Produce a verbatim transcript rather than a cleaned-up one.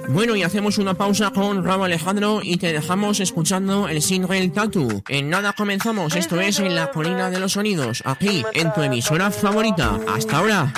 Bueno, y hacemos una pausa con Rauw Alejandro y te dejamos escuchando el single Tattoo. En nada comenzamos, esto es En la Colina de los Sonidos, aquí en tu emisora favorita. Hasta ahora.